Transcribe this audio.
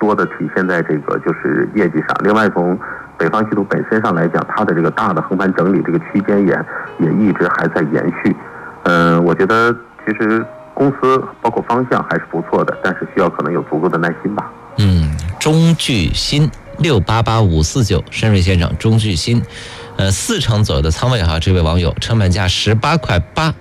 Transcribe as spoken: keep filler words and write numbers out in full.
多的体现在这个就是业绩上。另外，从北方稀土本身上来讲，它的这个大的横盘整理这个区间也也一直还在延续。嗯、呃，我觉得其实公司包括方向还是不错的，但是需要可能有足够的耐心吧。 嗯，中聚鑫六八八五四九，申瑞先生，中聚鑫，呃，四成左右的仓位哈，这位网友成本价十八块八。